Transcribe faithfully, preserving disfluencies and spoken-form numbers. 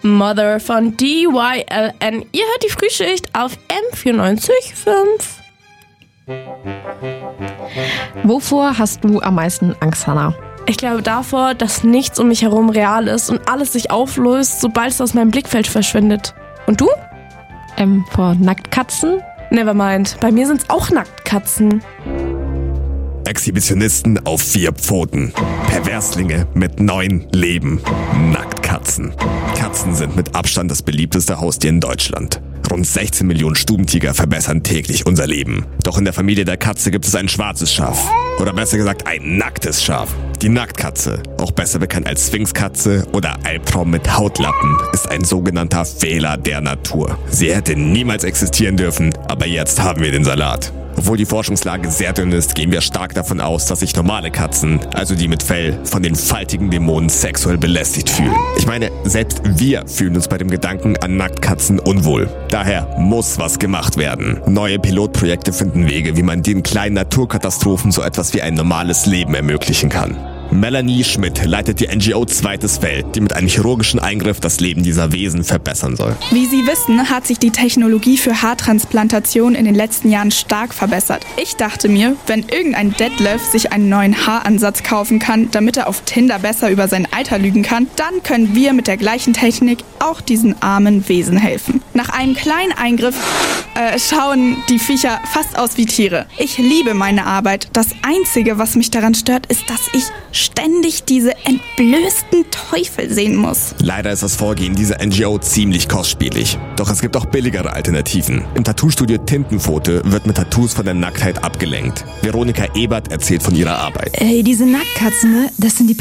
Mother von D Y L N. Ihr hört die Frühschicht auf M vierundneunzig Komma fünf. Wovor hast du am meisten Angst, Hannah? Ich glaube davor, dass nichts um mich herum real ist und alles sich auflöst, sobald es aus meinem Blickfeld verschwindet. Und du? Ähm, vor Nacktkatzen? Nevermind, bei mir sind's auch Nacktkatzen. Exhibitionisten auf vier Pfoten. Perverslinge mit neun Leben. Nacktkatzen. Katzen sind mit Abstand das beliebteste Haustier in Deutschland. Rund sechzehn Millionen Stubentiger verbessern täglich unser Leben. Doch in der Familie der Katze gibt es ein schwarzes Schaf. Oder besser gesagt ein nacktes Schaf. Die Nacktkatze, auch besser bekannt als Sphinxkatze oder Albtraum mit Hautlappen, ist ein sogenannter Fehler der Natur. Sie hätte niemals existieren dürfen, aber jetzt haben wir den Salat. Obwohl die Forschungslage sehr dünn ist, gehen wir stark davon aus, dass sich normale Katzen, also die mit Fell, von den faltigen Dämonen sexuell belästigt fühlen. Ich meine, selbst wir fühlen uns bei dem Gedanken an Nacktkatzen unwohl. Daher muss was gemacht werden. Neue Pilotprojekte finden Wege, wie man den kleinen Naturkatastrophen so etwas wie ein normales Leben ermöglichen kann. Melanie Schmidt leitet die N G O Zweites Feld, die mit einem chirurgischen Eingriff das Leben dieser Wesen verbessern soll. Wie Sie wissen, hat sich die Technologie für Haartransplantation in den letzten Jahren stark verbessert. Ich dachte mir, wenn irgendein Detlef sich einen neuen Haaransatz kaufen kann, damit er auf Tinder besser über sein Alter lügen kann, dann können wir mit der gleichen Technik auch diesen armen Wesen helfen. Nach einem kleinen Eingriff äh, schauen die Viecher fast aus wie Tiere. Ich liebe meine Arbeit. Das Einzige, was mich daran stört, ist, dass ich ständig diese entblößten Teufel sehen muss. Leider ist das Vorgehen dieser N G O ziemlich kostspielig. Doch es gibt auch billigere Alternativen. Im Tattoo-Studio Tintenpfote wird mit Tattoos von der Nacktheit abgelenkt. Veronika Ebert erzählt von ihrer Arbeit. Ey, diese Nacktkatzen, ne? Das sind die